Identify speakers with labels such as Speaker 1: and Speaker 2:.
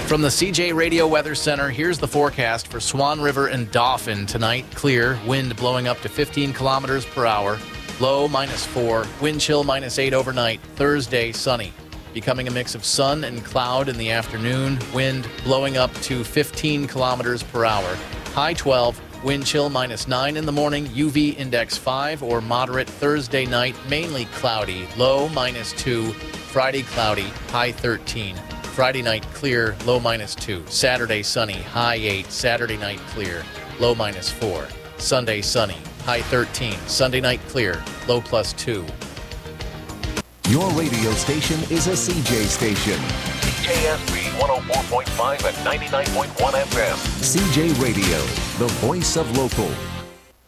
Speaker 1: From the CJ Radio Weather Center, here's the forecast for Swan River and Dauphin tonight. Clear, wind blowing up to 15 kilometers per hour. Low -4, wind chill -8 overnight. Thursday, sunny. Becoming a mix of sun and cloud in the afternoon. Wind blowing up to 15 kilometers per hour. High 12, wind chill -9 in the morning. UV index 5 or moderate. Thursday night, mainly cloudy. Low -2. Friday, cloudy. High 13. Friday night, clear, low -2. Saturday, sunny, high 8. Saturday night, clear, low -4. Sunday, sunny, high 13. Sunday night, clear, low +2.
Speaker 2: Your radio station is a CJ station.
Speaker 3: CJSB 104.5 and 99.1 FM.
Speaker 2: CJ Radio, the voice of local.